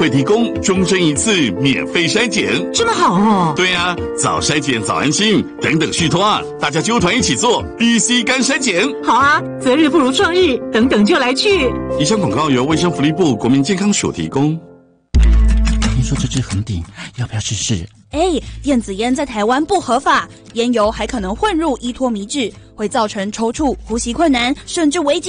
会提供终身一次免费筛检。 这么好哦？ 对啊，早筛检早安心，等等续托啊，大家揪团一起做 BC 肝筛检。 好啊，择日不如撞日，等等就来去。 以上广告由卫生福利部国民健康署提供。 听说这支很顶，要不要试试？ 电子烟在台湾不合法，烟油还可能混入依托醚质，会造成抽搐、呼吸困难，甚至危及